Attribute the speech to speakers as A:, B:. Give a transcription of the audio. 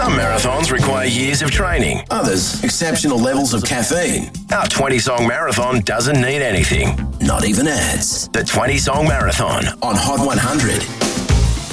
A: Some marathons require years of training.
B: Others, exceptional levels of caffeine.
A: Our 20-song marathon doesn't need anything.
B: Not even ads.
A: The 20-song marathon
B: On Hot 100.